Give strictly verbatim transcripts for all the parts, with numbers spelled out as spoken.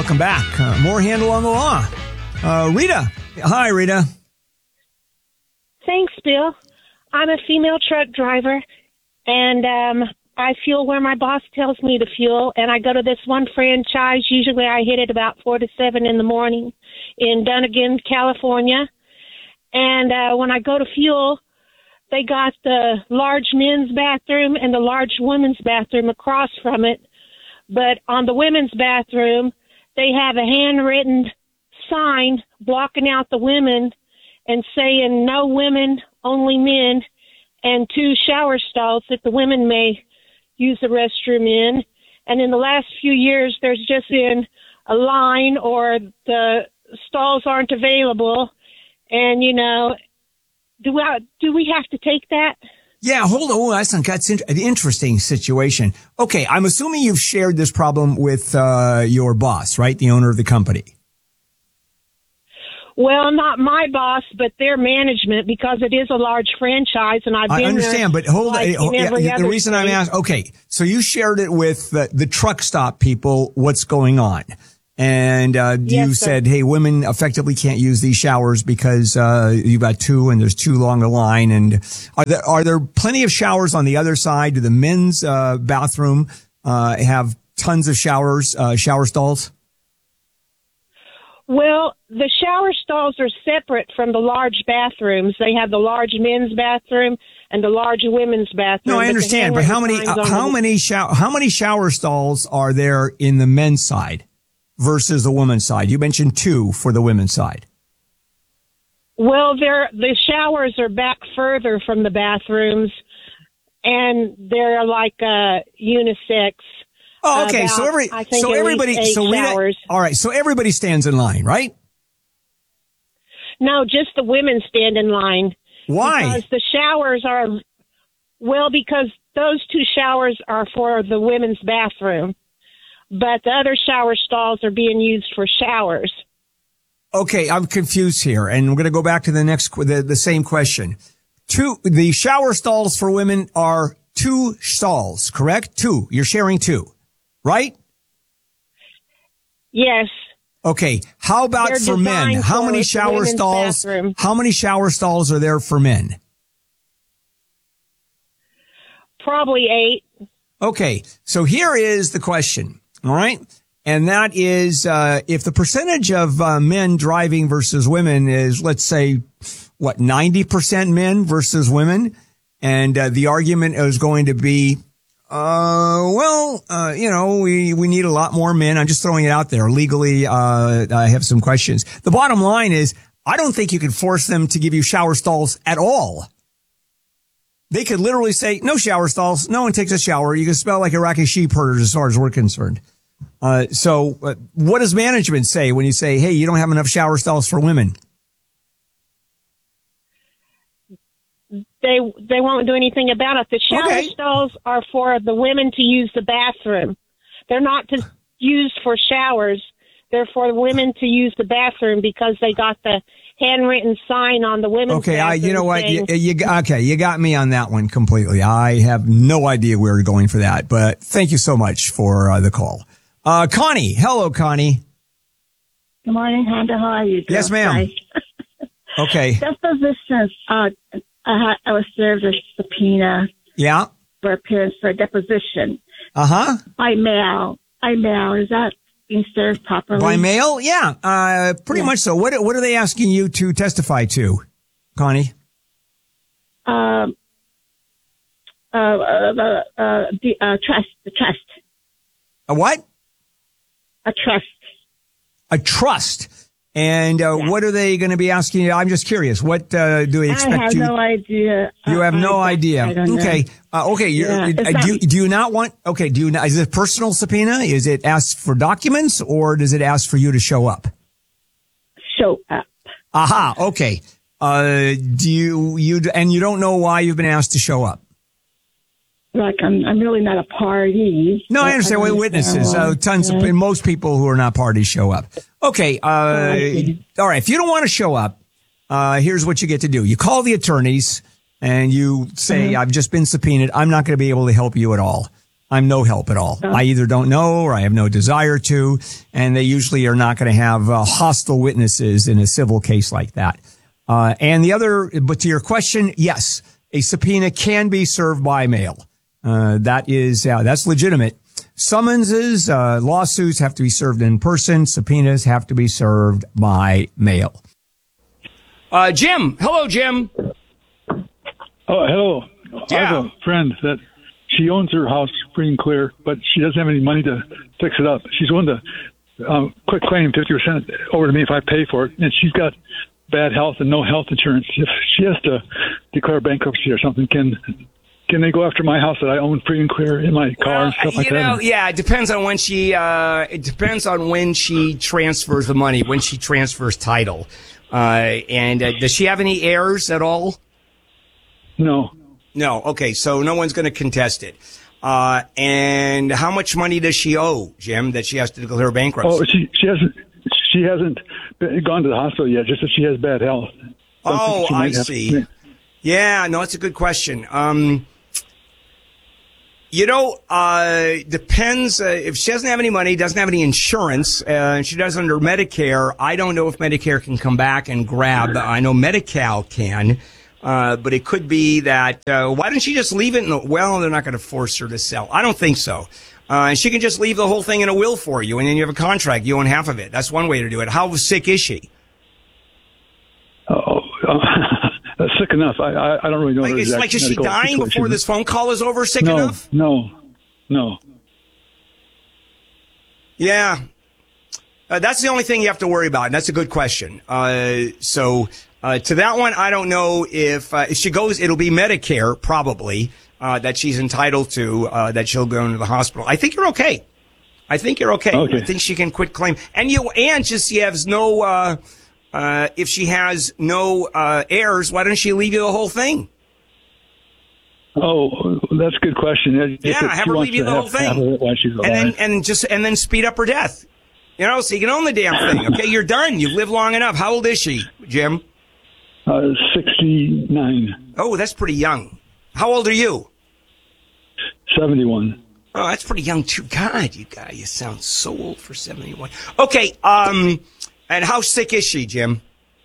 welcome back. Uh, more Handel on the Law. Uh, Rita. Hi, Rita. Thanks, Bill. I'm a female truck driver, and um, I fuel where my boss tells me to fuel, and I go to this one franchise. Usually I hit it about four to seven in the morning in Dunnigan, California. And uh, when I go to fuel, they got the large men's bathroom and the large women's bathroom across from it. But on the women's bathroom, they have a handwritten sign blocking out the women and saying no women, only men, and two shower stalls that the women may use the restroom in. And in the last few years, there's just been a line or the stalls aren't available. And, you know, do we, do we have to take that? Yeah, hold on. Oh, that's, that's an interesting situation. Okay, I'm assuming you've shared this problem with uh, your boss, right? The owner of the company. Well, not my boss, but their management, because it is a large franchise, and I've been I understand, there, but hold like, on. Yeah, the other reason state. I'm asking, okay, so you shared it with the, the truck stop people, what's going on? And uh, Yes, you sir. said, hey, women effectively can't use these showers because uh, you've got two and there's too long a line. And are there, are there plenty of showers on the other side? Do the men's uh, bathroom uh, have tons of showers, uh, shower stalls? Well, the shower stalls are separate from the large bathrooms. They have the large men's bathroom and the large women's bathroom. No, I understand, but how many uh, how many shower how many shower stalls are there in the men's side versus the women's side? You mentioned two for the women's side. Well, they're, the showers are back further from the bathrooms, and they're like uh, unisex. Oh, okay. About, so every I think so at everybody least eight so Rita, showers. all right. So everybody stands in line, right? No, just the women stand in line. Why? Because the showers are, well, because those two showers are for the women's bathroom, but the other shower stalls are being used for showers. Okay, I'm confused here, and we're going to go back to the next the, the same question. Two, the shower stalls for women are two stalls, correct? Two. You're sharing two, right? Yes. Okay. How about They're for men? designed How for many the shower women's stalls? bathroom. How many shower stalls are there for men? Probably eight. Okay. So here is the question. All right. And that is, uh, if the percentage of uh, men driving versus women is, let's say, what, ninety percent men versus women. And uh, the argument is going to be, uh, well, uh, you know, we, we need a lot more men. I'm just throwing it out there. Legally, uh, I have some questions. The bottom line is, I don't think you can force them to give you shower stalls at all. They could literally say, no shower stalls. No one takes a shower. You can smell like Iraqi sheep herders as far as we're concerned. Uh, so uh, what does management say when you say, hey, you don't have enough shower stalls for women? They they won't do anything about it. The shower Okay. stalls are for the women to use the bathroom. They're not to used for showers. They're for the women to use the bathroom because they got the handwritten sign on the women's Okay, I, bathroom you know what? You, saying- you, okay, you got me on that one completely. I have no idea where you're going for that, but thank you so much for uh, the call. Uh, Connie. Hello, Connie. Good morning, Honda. How are you? Yes, ma'am. Hi. Okay. Depositions. Uh, I, had, I was served a subpoena Yeah. for appearance for a deposition Uh-huh. by mail. By mail. Is that being served properly? By mail? Yeah. Uh, pretty Yeah. much so. What, what are they asking you to testify to, Connie? Um. Uh. Uh. uh, uh the uh, trust. The trust. A what? A trust. A trust. And uh, Yeah. what are they going to be asking you? I'm just curious. What uh, do they expect I have you? no idea. You have I- no I, idea. I don't Okay. know. Uh, okay. You're, Yeah, uh, it's do, you, not- do you not want, okay. Do you, not- is it a personal subpoena? Is it asked for documents or does it ask for you to show up? Show up. Aha. Okay. Uh, do you, you, and you don't know why you've been asked to show up? Like I'm. I'm really not a party. No, I so understand. don't With witnesses, understand uh, tons why. of, and most people who are not parties show up. Okay. Uh, I see. all right. If you don't want to show up, uh, here's what you get to do. You call the attorneys and you say, Mhm. I've just been subpoenaed. I'm not going to be able to help you at all. I'm no help at all. I either don't know or I have no desire to, and they usually are not going to have uh, hostile witnesses in a civil case like that. Uh, and the other, but to your question, yes, a subpoena can be served by mail. Uh, that is, uh, that's legitimate. Summonses, uh, lawsuits have to be served in person. Subpoenas have to be served by mail. Uh, Jim. Hello, Jim. Oh, hello. Yeah. I have a friend that she owns her house free and clear, but she doesn't have any money to fix it up. She's willing to um, quit claim fifty percent over to me if I pay for it. And she's got bad health and no health insurance. If she has to declare bankruptcy or something, can can they go after my house that I own free and clear in my car well, and stuff like you know, that? Yeah, it depends on when she, uh, it depends on when she transfers the money, when she transfers title. Uh, and uh, does she have any heirs at all? No. No. Okay. So no one's going to contest it. Uh, and how much money does she owe, Jim, that she has to declare bankruptcy? Oh, she, she hasn't, she hasn't been, gone to the hospital yet, just that she has bad health. Oh, I have, see. yeah. Yeah, no, that's a good question. Um, you know, uh, depends, uh, if she doesn't have any money, doesn't have any insurance, uh, and she does under Medicare, I don't know if Medicare can come back and grab, I know Medi-Cal can. Uh, but it could be that, uh, why don't she just leave it in the, well, they're not going to force her to sell. I don't think so. Uh, and she can just leave the whole thing in a will for you, and then you have a contract. You own half of it. That's one way to do it. How sick is she? Oh, uh, sick enough. I, I, I don't really know. Like, her it's like, is she dying before this phone call is over? Sick no, enough? No, no. Yeah. Uh, that's the only thing you have to worry about, and that's a good question. Uh, so, Uh, to that one, I don't know if, uh, if she goes, it'll be Medicare, probably, uh, that she's entitled to, uh, that she'll go into the hospital. I think you're okay. I think you're okay. okay. I think she can quit claim. And you, and just she has no, uh, uh, if she has no, uh, heirs, why doesn't she leave you the whole thing? Oh, that's a good question. Yeah, have her leave you the whole thing. While she's alive. And then, and just, and then speed up her death. You know, so you can own the damn thing. Okay, you're done. You've lived long enough. How old is she, Jim? Uh, sixty-nine. Oh, that's pretty young. How old are you? seventy-one. Oh, that's pretty young too. God, you guys, you sound so old for seventy-one. Okay, um, and how sick is she, Jim?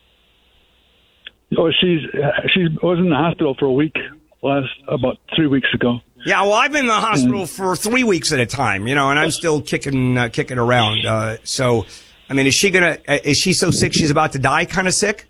Oh, she's she was in the hospital for a week last about three weeks ago. Yeah, well, I've been in the hospital and, for three weeks at a time, you know, and I'm still kicking uh, kicking around. Uh, so, I mean, is she gonna? Uh, is she so sick she's about to die? Kind of sick?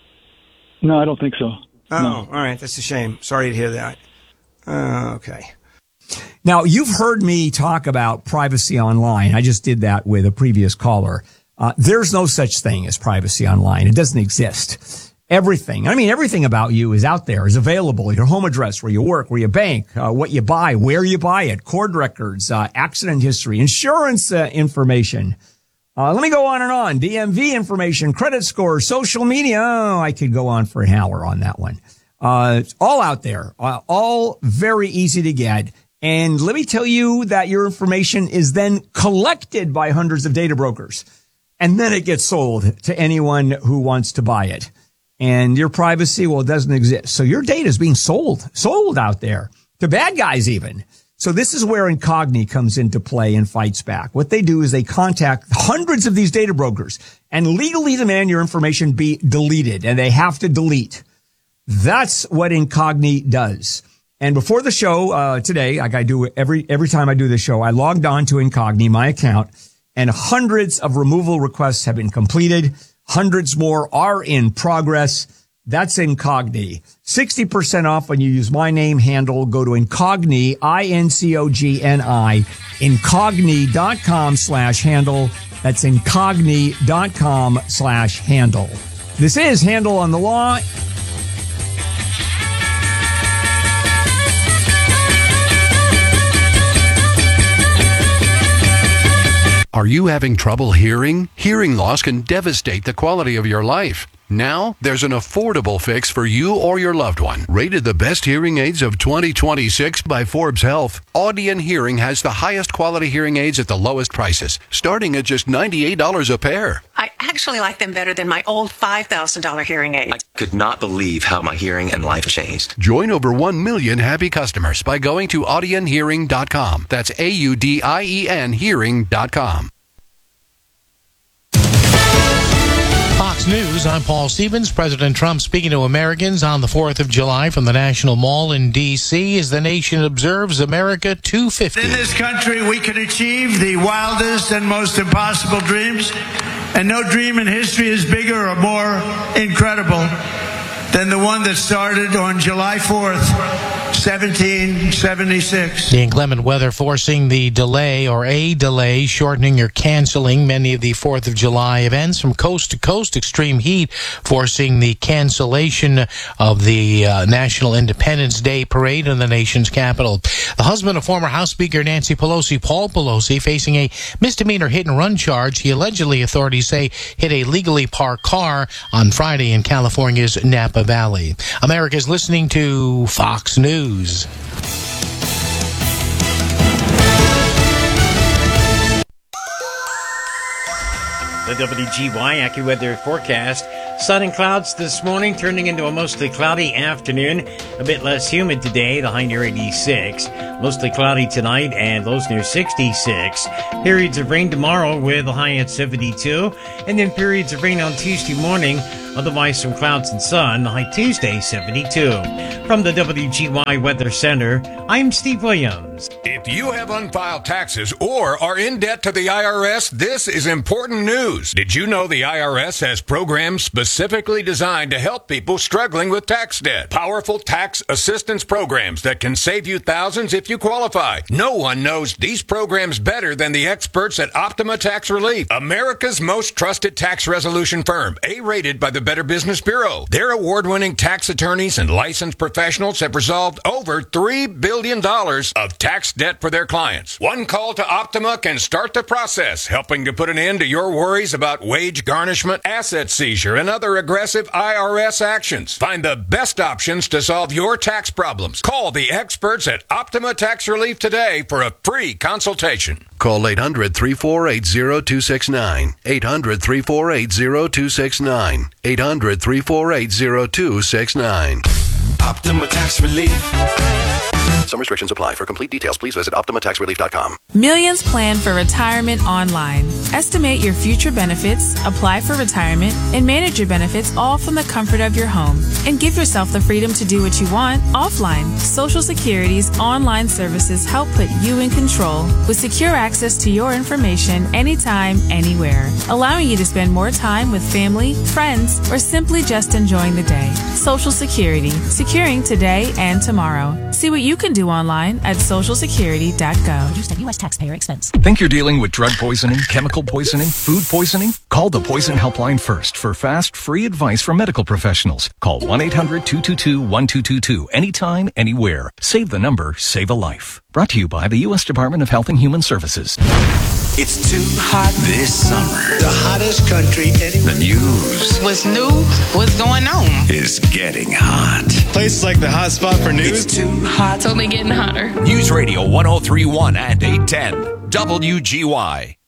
No, I don't think so. Oh, no. All right. That's a shame. Sorry to hear that. Uh, okay. Now, you've heard me talk about privacy online. I just did that with a previous caller. Uh, there's no such thing as privacy online. It doesn't exist. Everything, I mean, everything about you is out there, is available. Your home address, where you work, where you bank, uh, what you buy, where you buy it, court records, uh, accident history, insurance uh, information. Uh, let me go on and on. D M V information, credit score, social media. Oh, I could go on for an hour on that one. Uh, it's all out there, uh, all very easy to get. And let me tell you that your information is then collected by hundreds of data brokers. And then it gets sold to anyone who wants to buy it. And your privacy, well, it doesn't exist. So your data is being sold, sold out there to bad guys even. So this is where Incogni comes into play and fights back. What they do is they contact hundreds of these data brokers and legally demand your information be deleted, and they have to delete. That's what Incogni does. And before the show uh, today, like I do every every time I do the show, I logged on to Incogni, my account, and hundreds of removal requests have been completed. Hundreds more are in progress. That's Incogni. sixty percent off when you use my name handle. Go to Incogni, I N C O G N I, Incogni.com slash handle. That's Incogni.com slash handle. This is Handle on the Law. Are you having trouble hearing? Hearing loss can devastate the quality of your life. Now, there's an affordable fix for you or your loved one. Rated the best hearing aids of twenty twenty-six by Forbes Health, Audion Hearing has the highest quality hearing aids at the lowest prices, starting at just ninety-eight dollars a pair. I actually like them better than my old five thousand dollars hearing aids. I could not believe how my hearing and life changed. Join over one million happy customers by going to audion hearing dot com. That's A U D I E N hearing dot com. Fox News, I'm Paul Stevens. President Trump speaking to Americans on the fourth of July from the National Mall in D C as the nation observes America two fifty. In this country, we can achieve the wildest and most impossible dreams, and no dream in history is bigger or more incredible than the one that started on July fourth, seventeen seventy-six. The inclement weather forcing the delay or a delay, shortening or canceling many of the fourth of July events from coast to coast. Extreme heat forcing the cancellation of the uh, National Independence Day parade in the nation's capital. The husband of former House Speaker Nancy Pelosi, Paul Pelosi, facing a misdemeanor hit-and-run charge. He allegedly, authorities say, hit a legally parked car on Friday in California's Napa Valley. America's listening to Fox News. The W G Y AccuWeather forecast. Sun and clouds this morning, turning into a mostly cloudy afternoon. A bit less humid today, the high near eighty-six. Mostly cloudy tonight and lows near sixty-six. Periods of rain tomorrow with a high at seventy-two. And then periods of rain on Tuesday morning. Otherwise, some clouds and sun, the high Tuesday, seventy-two. From the W G Y Weather Center, I'm Steve Williams. If you have unfiled taxes or are in debt to the I R S, this is important news. Did you know the I R S has programs specifically designed to help people struggling with tax debt? Powerful tax assistance programs that can save you thousands if you qualify. No one knows these programs better than the experts at Optima Tax Relief, America's most trusted tax resolution firm, A-rated by the Better Business Bureau. Their award-winning tax attorneys and licensed professionals have resolved over three billion dollars of tax debt for their clients. One call to Optima can start the process, helping to put an end to your worries about wage garnishment, asset seizure, and other aggressive I R S actions. Find the best options to solve your tax problems. Call the experts at Optima Tax Relief today for a free consultation. Call eight hundred, three four eight, zero two six nine. eight hundred, three four eight, zero two six nine. eight hundred, three four eight, zero two six nine. Optima Tax Relief. Some restrictions apply. For complete details, please visit optima tax relief dot com. Millions plan for retirement online. Estimate your future benefits, apply for retirement, and manage your benefits all from the comfort of your home. And give yourself the freedom to do what you want offline. Social Security's online services help put you in control with secure access to your information anytime, anywhere, allowing you to spend more time with family, friends, or simply just enjoying the day. Social Security, securing today and tomorrow. See what you can do online at social security dot gov. Produced at U S taxpayer expense. Think you're dealing with drug poisoning, chemical poisoning, food poisoning? Call the Poison Helpline first for fast, free advice from medical professionals. Call one eight hundred, two two two, one two two two anytime, anywhere. Save the number, save a life. Brought to you by the U S Department of Health and Human Services. It's too hot this summer. The hottest country anywhere. The news. What's new? What's going on? Is getting hot. Place like the hot spot for news. It's too hot. It's only getting hotter. News Radio one oh three point one and eight ten. W G Y.